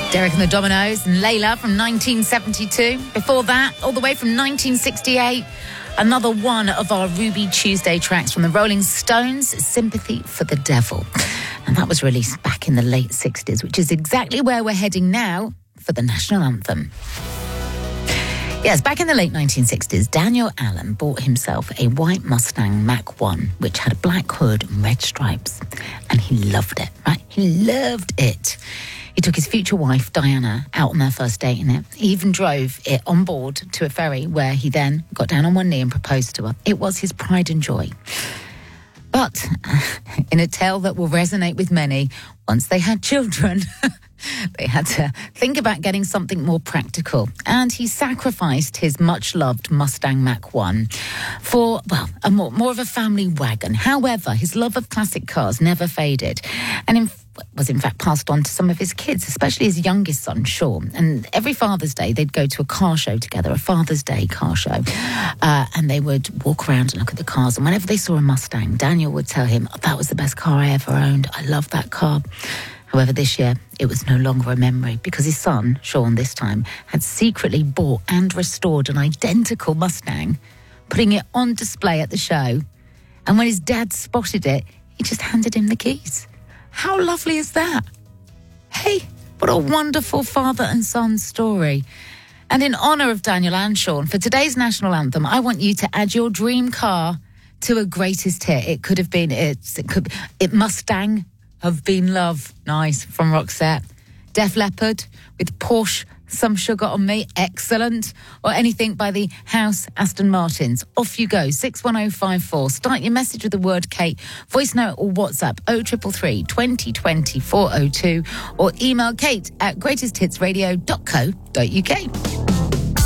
Derek and the Dominoes and Layla from 1972. Before that, all the way from 1968, another one of our Ruby Tuesday tracks from the Rolling Stones, Sympathy for the Devil. And that was released back in the late 60s, which is exactly where we're heading now for the national anthem. Yes, back in the late 1960s, Daniel Allen bought himself a white Mustang Mach-1, which had a black hood and red stripes. And he loved it, right? He loved it. He took his future wife, Diana, out on their first date in it. He even drove it on board to a ferry where he then got down on one knee and proposed to her. It was his pride and joy. But in a tale that will resonate with many, once they had children, they had to think about getting something more practical. And he sacrificed his much-loved Mustang Mach-1 for, well, a more of a family wagon. However, his love of classic cars never faded. And was in fact passed on to some of his kids, especially his youngest son, Sean. And every Father's Day, they'd go to a car show together, a Father's Day car show. And they would walk around and look at the cars. And whenever they saw a Mustang, Daniel would tell him, that was the best car I ever owned. I love that car. However, this year, it was no longer a memory because his son, Sean, this time, had secretly bought and restored an identical Mustang, putting it on display at the show. And when his dad spotted it, he just handed him the keys. How lovely is that? Hey, what a wonderful father and son story. And in honour of Daniel and Sean, for today's national anthem, I want you to add your dream car to a greatest hit. It could have been, it Mustang Have Been Love, nice, from Roxette. Def Leppard with Porsche, Some Sugar on Me, excellent. Or anything by the House Aston Martins. Off you go, 61054. Start your message with the word Kate, voice note or WhatsApp 0333 2020 402 or email kate@greatesthitsradio.co.uk.